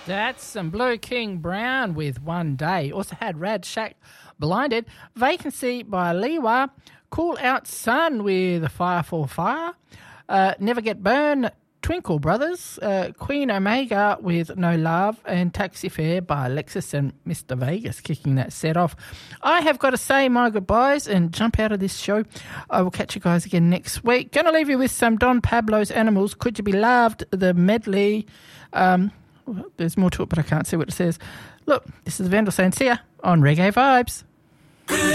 That's some Blue King Brown with One Day. Also had Rad Shack Blinded. Vacancy by Liwa. Cool Out Sun with Fire for Fire. Never Get Burned. Twinkle Brothers. Queen Omega with No Love. And Taxi Fare by Alexis and Mr. Vegas kicking that set off. I have got to say my goodbyes and jump out of this show. I will catch you guys again next week. Going to leave you with some Don Pablo's Animals. Could You Be Loved? The medley. There's more to it, but I can't see what it says. Look, this is Vandal saying see ya on Reggae Vibes.